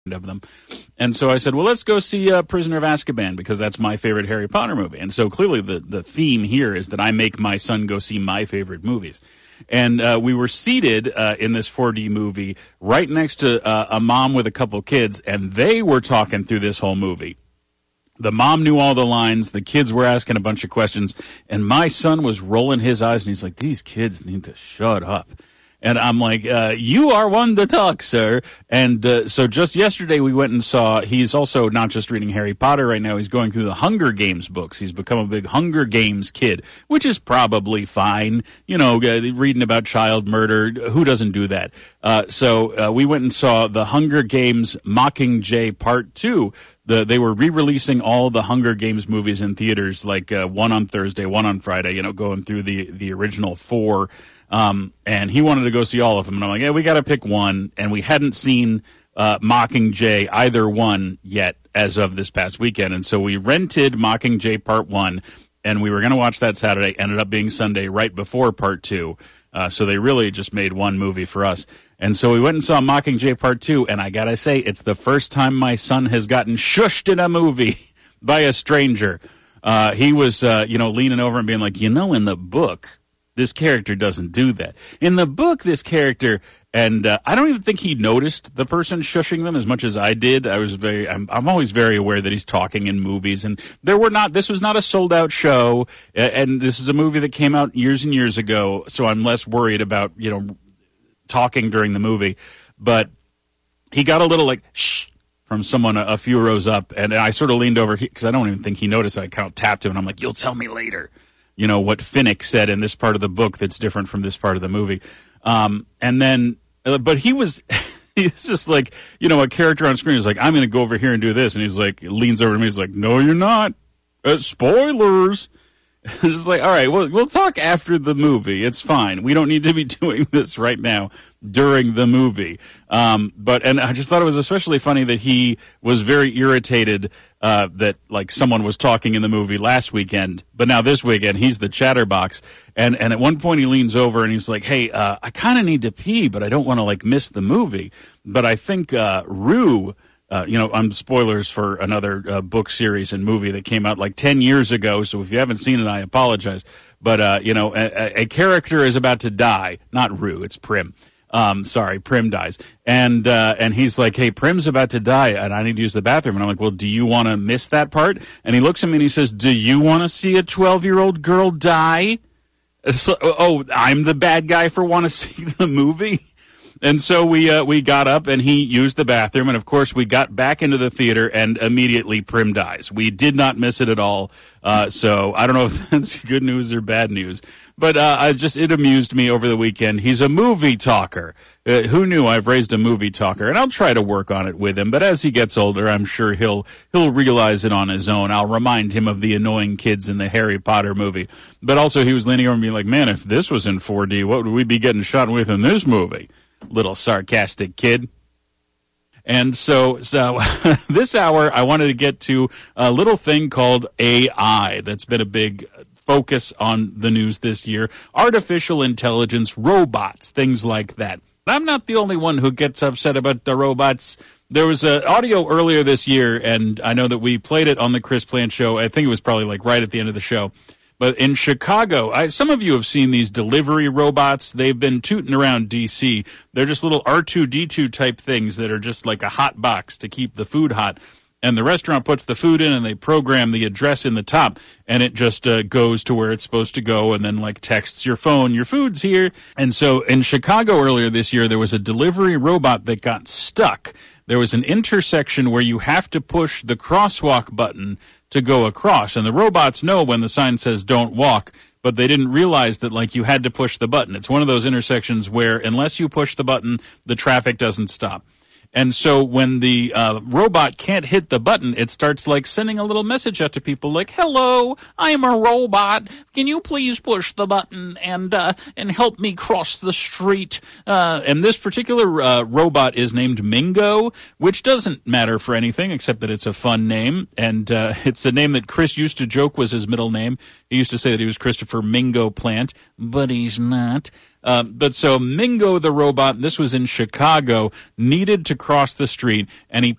of them. And so I said, well, let's go see Prisoner of Azkaban because that's my favorite Harry Potter movie. And so clearly the theme here is that I make my son go see my favorite movies. And we were seated in this 4D movie right next to a mom with a couple kids, and they were talking through this whole movie. The mom knew all the lines. The kids were asking a bunch of questions. And my son was rolling his eyes, and he's like, these kids need to shut up. And I'm like, you are one to talk, sir. And so just yesterday we went and saw, he's also not just reading Harry Potter right now, he's going through the Hunger Games books. He's become a big Hunger Games kid, which is probably fine. You know, reading about child murder, who doesn't do that? So we went and saw the Hunger Games Mockingjay Part 2. They were re-releasing all the Hunger Games movies in theaters, like one on Thursday, one on Friday, you know, going through the original 4. And he wanted to go see all of them. And I'm like, yeah, we got to pick one. And we hadn't seen Mockingjay, either one, yet as of this past weekend. And so we rented Mockingjay Part 1, and we were going to watch that Saturday. Ended up being Sunday right before Part 2. So they really just made one movie for us. And so we went and saw Mockingjay Part 2, and I got to say, it's the first time my son has gotten shushed in a movie by a stranger. He was, leaning over and being like, in the book, this character doesn't do that. In the book, this character, and I don't even think he noticed the person shushing them as much as I did. I'm always very aware that he's talking in movies, and this was not a sold out show, and this is a movie that came out years and years ago, so I'm less worried about, talking during the movie. But he got a little like, shh, from someone a few rows up, and I sort of leaned over, because I don't even think he noticed. I kind of tapped him, and I'm like, you'll tell me later. What Finnick said in this part of the book that's different from this part of the movie. And then, but he's just like, a character on screen is like, I'm going to go over here and do this. And he's like, leans over to me. He's like, no, you're not. Spoilers. It's just like, all right, we'll talk after the movie. It's fine. We don't need to be doing this right now during the movie. And I just thought it was especially funny that he was very irritated that like someone was talking in the movie last weekend, but now this weekend he's the chatterbox. And at one point he leans over and he's like, hey, I kind of need to pee, but I don't want to like miss the movie. But I think Rue. I'm spoilers for another book series and movie that came out like 10 years ago. So if you haven't seen it, I apologize. But, a character is about to die. Not Rue, it's Prim. Prim dies. And he's like, hey, Prim's about to die and I need to use the bathroom. And I'm like, well, do you want to miss that part? And he looks at me and he says, do you want to see a 12-year-old girl die? So, I'm the bad guy for want to see the movie? And so we got up and he used the bathroom, and of course we got back into the theater and immediately Prim dies. We did not miss it at all. So I don't know if that's good news or bad news, but it amused me over the weekend. He's a movie talker. Who knew? I've raised a movie talker, and I'll try to work on it with him. But as he gets older, I'm sure he'll realize it on his own. I'll remind him of the annoying kids in the Harry Potter movie. But also he was leaning over and being like, man, if this was in 4D, what would we be getting shot with in this movie? Little sarcastic kid. And so this hour, I wanted to get to a little thing called AI that's been a big focus on the news this year. Artificial intelligence, robots, things like that. I'm not the only one who gets upset about the robots. There was audio earlier this year, and I know that we played it on the Chris Plant Show. I think it was probably like right at the end of the show. But in Chicago, some of you have seen these delivery robots. They've been tooting around D.C. They're just little R2-D2 type things that are just like a hot box to keep the food hot. And the restaurant puts the food in and they program the address in the top, and it just goes to where it's supposed to go and then like texts your phone, your food's here. And so in Chicago earlier this year, there was a delivery robot that got stuck. There was an intersection where you have to push the crosswalk button to go across, and the robots know when the sign says don't walk, but they didn't realize that like you had to push the button. It's one of those intersections where unless you push the button, the traffic doesn't stop. And so when the robot can't hit the button, it starts like sending a little message out to people like, hello, I'm a robot. Can you please push the button and help me cross the street? And this particular robot is named Mingo, which doesn't matter for anything except that it's a fun name. And it's a name that Chris used to joke was his middle name. He used to say that he was Christopher Mingo Plant, but he's not. But so Mingo the robot, this was in Chicago, needed to cross the street, and he